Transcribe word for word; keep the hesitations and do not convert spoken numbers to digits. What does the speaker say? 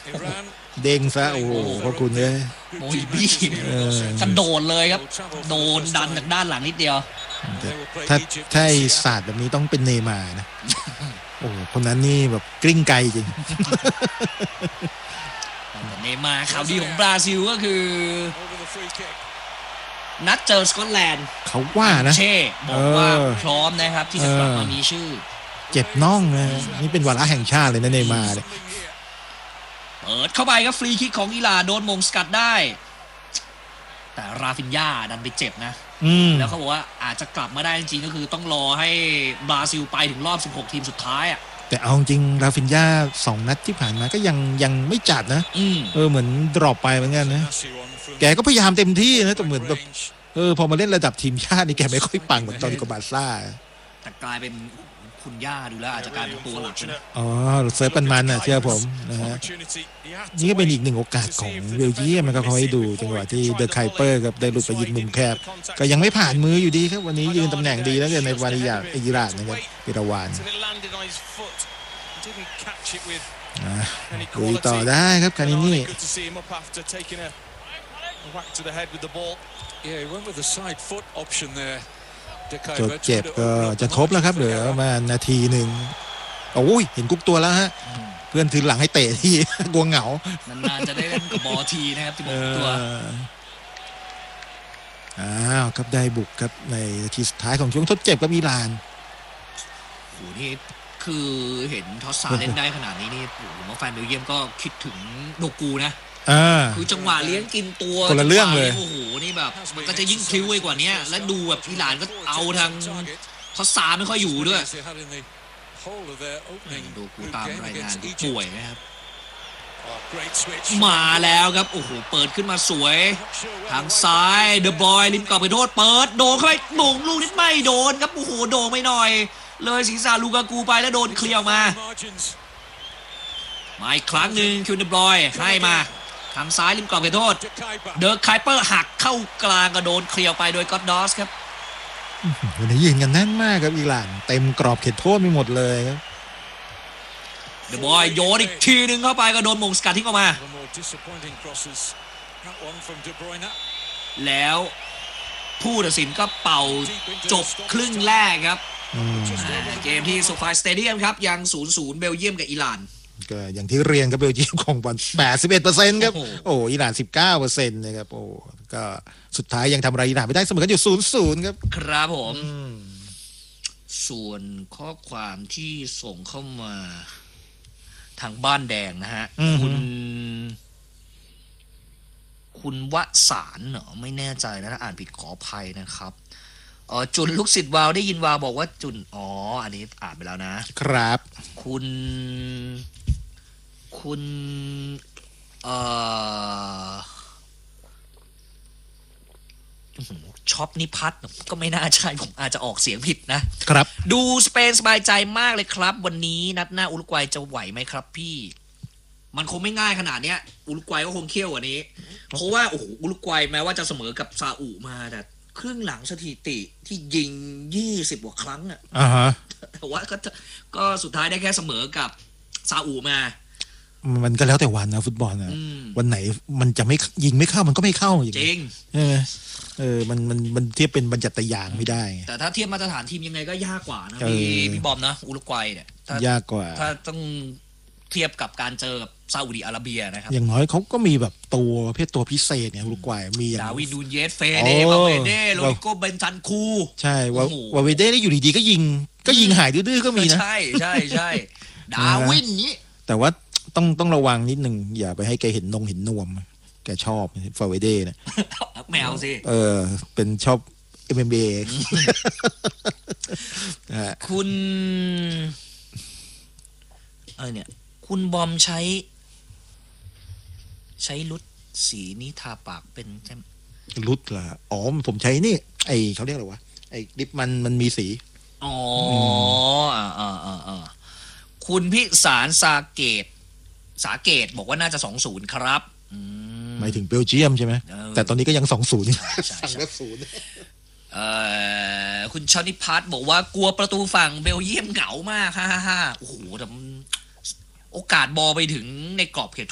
เด้งซะโอ้โหพระคุณเลยโมฮิบี้กระโดดเลยครับโดนดันจากด้านหลังนิดเดียวถ้าถ้าไอ้ศาสตร์แบบนี้ต้องเป็นเนย์มาร์นะโอ้คนนั้นนี่แบบกลิ้งไกลจริงเนย์มาร์ข่าวดีของบราซิลก็คือนัดเจอสกอตแลนด์เขาว่านะเช่บอกว่าพร้อมนะครับที่จะกลับมามีชื่อเจ็บน่องนะนี่เป็นวาระแห่งชาติเลยนะเนย์มาร์เนี่ยเปิดเข้าไปครับฟรีคิกของอิหร่านโดนมงสกัดได้แต่ราฟินญาดันไปเจ็บนะแล้วเขาบอกว่าอาจจะกลับมาได้จริงๆก็คือต้องรอให้บราซิลไปถึงรอบสิบหกทีมสุดท้ายอ่ะแต่เอาจริงราฟินญาสองนัดที่ผ่านมาก็ยังยังไม่จัดนะเออเหมือนดรอปไปเหมือนกันนะแกก็พยายามเต็มที่นะแต่เหมือนแบบเออพอมาเล่นระดับทีมชาตินี่แกไม่ค่อยปังเหมือนตอนกับบาร์ซ่าแต่กลายเป็นคุณย่าดูแล้วอาจจะกลายเป็นตัวหลักนะอ๋อเซิร์ฟปันมันอ่ะเชื่อผมนะฮะนี่ก็เป็นอีกหนึ่งโอกาสของเบลเยียมนะครับเขาให้ดูจังหวะที่เดอะไคเปอร์กับได้หลุดไปยิงมุมแคบก็ยังไม่ผ่านมืออยู่ดีครับวันนี้ยืนตำแหน่งดีแล้วกันในวาริยาอิหร่านนะครับปิราวานลุยต่อได้ครับคานินี่จดเจ็บก็จะทบแล้วครับเหลือมานาทีหนึ่งโอ้ยเห็นกุ๊กตัวแล้วฮะเพื่อนถือหลังให้เตะที่กลัวเหงานานๆจะได้เล่นกับบอทีนะครับที่บอกตัวอ้าวครับได้บุกครับในนาทีสุดท้ายของช่วงทดเจ็บกับอิหร่านโหนี่คือเห็นทอสซาเล่นได้ขนาดนี้นี่ผมว่าแฟนเบลเยียมก็คิดถึงโดกูนะคือจังหวะเลี้ยงกินตัวคนละเรื่องเลยโอ้โหนี่แบบมันก็จะยิ่งพลิ้วไปกว่านี้แล้วดูแบบอิหร่านก็เอาทางทอสซาไม่ค่อยอยู่ด้วยโดกูตามรายงานป่วยนะครับมาแล้วครับโอ้โหเปิดขึ้นมาสวยทางซ้ายเดอะบอยริมกรอบไปโทษเปิดโดนเข้าไปโด่งลูกนิดไม่โดนครับโอ้โหโด่งไม่หน่อยเลยศีรษะลูกากูไปแล้วโดนเคลียร์มามาอีกครั้งหนึ่งคิวเดอะบอยให้มาทางซ้ายริมกรอบไปโทษเดอะไคเปอร์หักเข้ากลางก็โดนเคลียร์ไปโดยก็อดดอสครับวันนี้ยิงกันแน่นมากครับอิหร่านเต็มกรอบเขตโทษไม่หมดเลยครับเดอะบอยโยนอีกทีนึงเข้าไปก็โดนมงสกัดทิ้งออกมาแล้วผู้ตัดสินก็เป่าจบครึ่งแรกครับเกมที่โซฟาสเตเดียมครับยัง ศูนย์ศูนย์ เบลเยียมกับอิหร่านก็อย่างที่เรียนกับเบลเยียมของบอล แปดสิบเอ็ดเปอร์เซ็นต์ ครับโอ้อิหร่าน สิบเก้าเปอร์เซ็นต์ นะครับโอ้ก็สุดท้ายยังทำอะไรอิหร่านไม่ได้เสมอกันอยู่ ศูนย์ ศูนย์ ครับครับผมส่วนข้อความที่ส่งเข้ามาทางบ้านแดงนะฮะคุณคุณวสารเหรอไม่แน่ใจนะถ้าอ่านผิดขออภัยนะครับอ๋อจุนลูกศิษย์วาวได้ยินวาวบอกว่าจุนอ๋ออันนี้อ่านไปแล้วนะครับคุณคุณเอ่อช็อปนิพัฒน์ก็ไม่น่าใช่ผมอาจจะออกเสียงผิดนะครับดูสเปนสบายใจมากเลยครับวันนี้นัดหน้าอุรุกวัยจะไหวไหมครับพี่มันคงไม่ง่ายขนาดเนี้ยอุรุกวัยก็คงเขี้ยวกว่านี้เพราะว่าโอ้โหอุรุกวัยแม้ว่าจะเสมอกับซาอุมาแต่ครึ่งหลังสถิติที่ยิงยี่สิบกว่าครั้งอ่ะอ่าฮะแต่ว่าก็ก็สุดท้ายได้แค่เสมอกับซาอุมามันก็แล้วแต่วันนะฟุตบอลนะวันไหนมันจะไม่ยิงไม่เข้ามันก็ไม่เข้าจริงเออเออมันมันมันเทียบเป็นบรรจัตยางไม่ได้แต่ถ้าเทียบมาตรฐานทีมยังไงก็ยากกว่านะพี่พี่บอมนะอุรุกวัยเนี่ยยากกว่าถ้าต้องเทียบกับการเจอกับซาอุดิอาระเบียนะครับอย่างน้อยเขาก็มีแบบตัวประเภทตัวพิเศษเนี่ยอุรุกวัยมีอย่างดาวิดนูนเยสเฟเดวาเวเดโรดิโกเบนซันคูใช่วาวาเวเดได้อยู่ดีๆก็ยิงก็ยิงหายดื้อๆก็มีนะใช่ใช่ใช่ดาวินนี้แต่ว่าต้องต้องระวังนิดนึงอย่าไปให้แกเห็นนงเห็นนวมแกชอบฟาเวเดนะแมวสิเออเป็นชอบ เอ็ม เอ็ม เอคุณเออเนี่ยคุณบอมใช้ใช้ลุดสีนี้ทาปากเป็นใช่ลุดเหรออ๋อผมใช้นี่ไอเขาเรียกอะไรวะไอลิปมันมันมีสีอ๋ออ่าอ่าอ่าคุณพิสารสาเกตสาเกตบอกว่าน่าจะ สองศูนย์ ครับหมายถึงเบลเยียมใช่ไหมแต่ตอนนี้ก็ยัง สองศูนย์สั่งแล้วศูนย์เอ่อคุณชนิพัฒน์บอกว่ากลัวประตูฝั่งเบลเยียมเหงามากฮ่าฮ่าโอ้โหแต่โอกาสบอลไปถึงในกรอบเขต